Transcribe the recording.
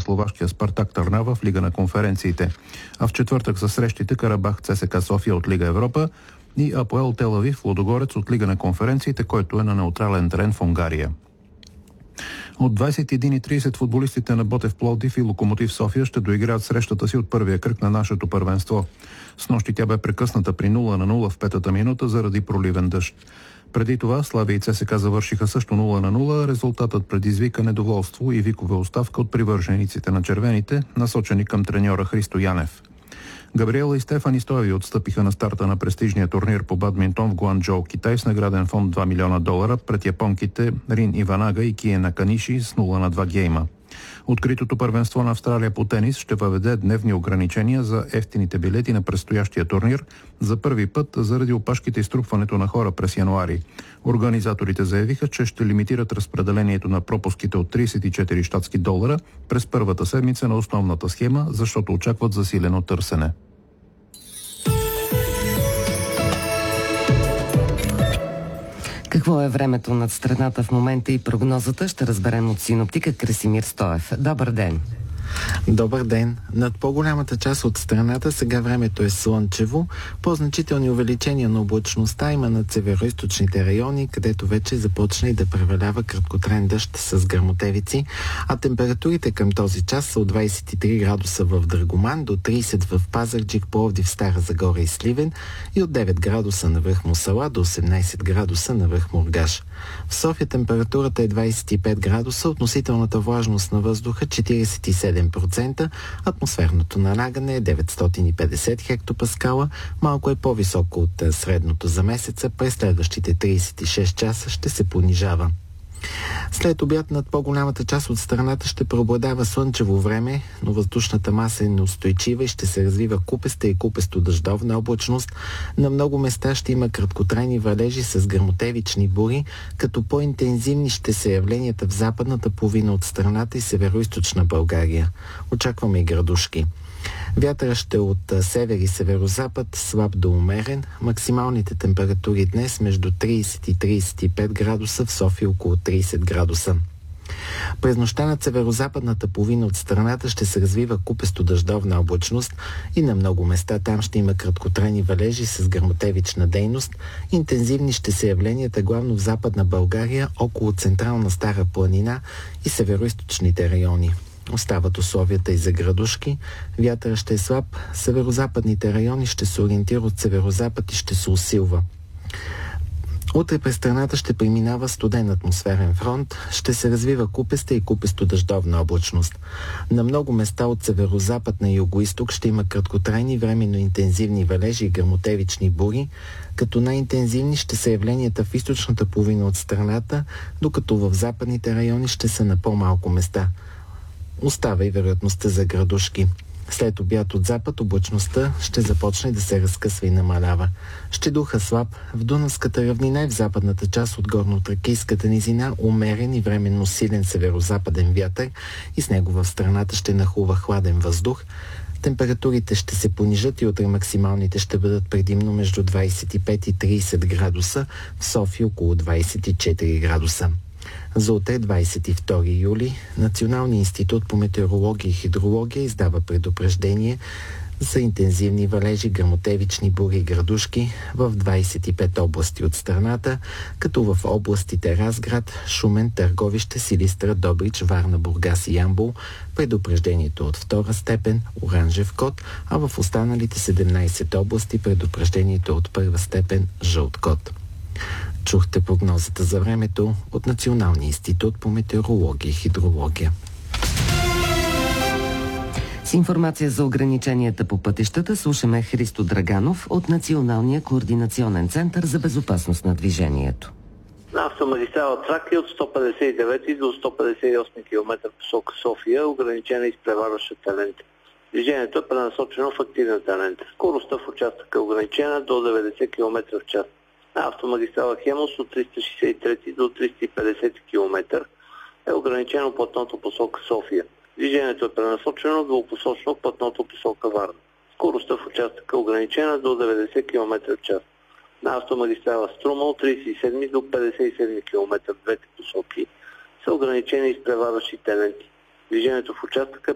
словашкия Спартак Търнава в Лига на конференциите. А в четвъртък са срещите Карабах ЦСКА София от Лига Европа и АПОЕЛ Тел Авив Лудогорец от Лига на конференциите, който е на неутрален терен в Унгария. От 21:30 футболистите на Ботев Пловдив и Локомотив София ще доиграят срещата си от първия кръг на нашето първенство. Снощи тя бе прекъсната при 0-0 в петата минута заради проливен дъжд. Преди това Славия и ЦСКА завършиха също 0-0. Резултатът предизвика недоволство и викове оставка от привържениците на червените, насочени към треньора Христо Янев. Габриела и Стефани Стоеви отстъпиха на старта на престижния турнир по бадминтон в Гуанчжоу, Китай с награден фонд $2 милиона пред японките Рин Иванага и Кие Наканиши с 0-2 гейма. Откритото първенство на Австралия по тенис ще въведе дневни ограничения за евтините билети на предстоящия турнир за първи път заради опашките и струпването на хора през януари. Организаторите заявиха, че ще лимитират разпределението на пропуските от $34 щатски през първата седмица на основната схема, защото очакват засилено търсене. Какво е времето над страната в момента и прогнозата ще разберем от синоптика Красимир Стоев. Добър ден! Добър ден! Над по-голямата част от страната сега времето е слънчево. По-значителни увеличения на облачността има над североизточните райони, където вече започна и да превалява краткотраен дъжд с гръмотевици, а температурите към този час са от 23 градуса в Драгоман до 30 в Пазарджик, Пловдив, Стара Загора и Сливен и от 9 градуса на връх Мусала до 18 градуса на връх Мургаш. В София температурата е 25 градуса, относителната влажност на въздуха 47%, атмосферното налягане е 950 хектопаскала, малко е по-високо от средното за месеца, през следващите 36 часа ще се понижава. След обяд над по-голямата част от страната ще преобладава слънчево време, но въздушната маса е неустойчива и ще се развива купеста и купесто-дъждовна облачност. На много места ще има краткотрайни валежи с гръмотевични бури, като по-интензивни ще са явленията в западната половина от страната и североизточна България. Очакваме и градушки. Вятъра ще е от север и северозапад, слаб до умерен. Максималните температури днес между 30 и 35 градуса, в София около 30 градуса. През нощта над северозападната половина от страната ще се развива купесто-дъждовна облачност и на много места там ще има краткотрайни валежи с гръмотевична дейност. Интензивни ще са явленията главно в Западна България, около централна Стара планина и североизточните райони. Остават условията и за градушки. Вятъра ще е слаб. Северозападните райони ще се ориентират от северозапад и ще се усилва. Утре през страната ще преминава студен атмосферен фронт, ще се развива купеста и купесто-дъждовна облачност. На много места от северозапад на югоизток ще има краткотрайни временно интензивни валежи и гръмотевични бури, като най-интензивни ще са явленията в източната половина от страната, докато в западните райони ще са на по-малко места. Остава и вероятността за градушки. След обяд от запад облачността ще започне да се разкъсва и намалява. Ще духа слаб. В Дунавската равнина и в западната част от горно-тракийската низина умерен и временно силен северозападен вятър и с него в страната ще нахлува хладен въздух. Температурите ще се понижат и утре максималните ще бъдат предимно между 25 и 30 градуса, в София около 24 градуса. За утре 22 юли Националният институт по метеорология и хидрология издава предупреждение за интензивни валежи, гръмотевични бури и градушки в 25 области от страната, като в областите Разград, Шумен, Търговище, Силистра, Добрич, Варна, Бургас и Ямбол предупреждението от втора степен оранжев код, а в останалите 17 области предупреждението от първа степен жълт код. Чухте прогнозата за времето от Националния институт по метеорология и хидрология. С информация за ограниченията по пътищата слушаме Христо Драганов от Националния координационен център за безопасност на движението. На автомагистрала Тракия от 159 до 158 км посока София ограничена изпреварващата лента. Движението е пренасочено в активната лента. Скоростта в участъка е ограничена до 90 км в час. На автомагистрала Хемус от 363 до 350 км е ограничено платното посока София. Движението е пренасочено двупосочно платното посока Варна. Скоростта в участъка е ограничена до 90 км в час. На автомагистрала Струма от 37 до 57 км в двете посоки са ограничени изпреварващите ленти. Движението в участъка